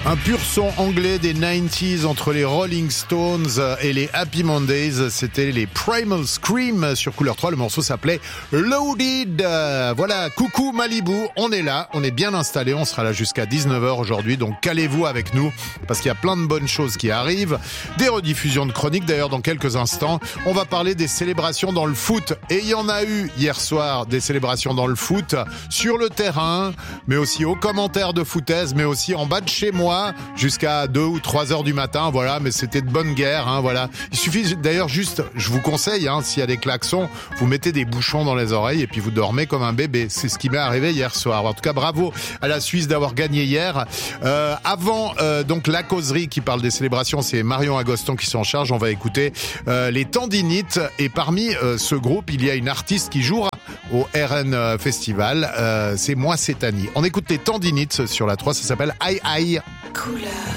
Un pur son anglais des 90s entre les Rolling Stones et les Happy Mondays. C'était les Primal Scream sur Couleur 3. Le morceau s'appelait Loaded. Voilà, coucou Malibu, on est là, on est bien installé. On sera là jusqu'à 19h aujourd'hui, donc calez-vous avec nous parce qu'il y a plein de bonnes choses qui arrivent. Des rediffusions de chroniques d'ailleurs dans quelques instants. On va parler des célébrations dans le foot. Et il y en a eu hier soir des célébrations dans le foot, sur le terrain, mais aussi aux commentaires de foutaise, mais aussi en bas de chez moi, jusqu'à 2 ou 3 heures du matin, voilà, mais c'était de bonne guerre, hein, voilà. Il suffit d'ailleurs juste, je vous conseille, hein, s'il y a des klaxons, vous mettez des bouchons dans les oreilles et puis vous dormez comme un bébé. C'est ce qui m'est arrivé hier soir. En tout cas, bravo à la Suisse d'avoir gagné hier. Avant, donc la causerie qui parle des célébrations, c'est Marion Agoston qui s'en charge. On va écouter les Tendinites et parmi ce groupe, il y a une artiste qui jouera au RN Festival. C'est Moi c'est Annie. On écoute les Tendinites sur la 3, ça s'appelle Aïe Aïe. Couleur.